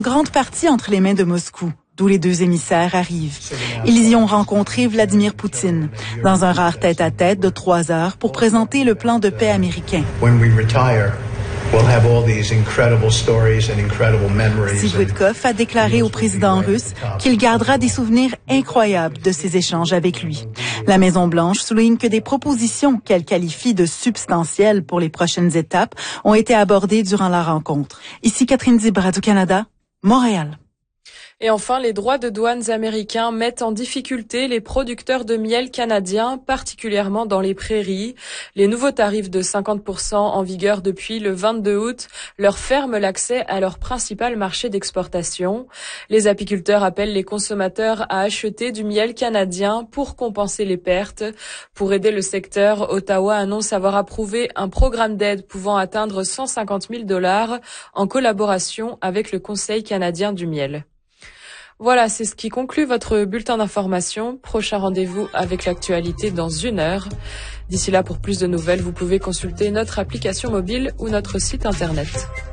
Grande partie entre les mains de Moscou, d'où les deux émissaires arrivent. Ils y ont rencontré Vladimir Poutine, dans un rare tête-à-tête de 3 heures pour présenter le plan de paix américain. Steve Witkoff a déclaré au président russe qu'il gardera des souvenirs incroyables de ces échanges avec lui. La Maison-Blanche souligne que des propositions qu'elle qualifie de substantielles pour les prochaines étapes ont été abordées durant la rencontre. Ici Catherine Dibra, Radio-Canada, Montréal. Et enfin, les droits de douane américains mettent en difficulté les producteurs de miel canadiens, particulièrement dans les prairies. Les nouveaux tarifs de 50% en vigueur depuis le 22 août leur ferment l'accès à leur principal marché d'exportation. Les apiculteurs appellent les consommateurs à acheter du miel canadien pour compenser les pertes. Pour aider le secteur, Ottawa annonce avoir approuvé un programme d'aide pouvant atteindre 150 000 $ en collaboration avec le Conseil canadien du miel. Voilà, c'est ce qui conclut votre bulletin d'information. Prochain rendez-vous avec l'actualité dans 1 heure. D'ici là, pour plus de nouvelles, vous pouvez consulter notre application mobile ou notre site internet.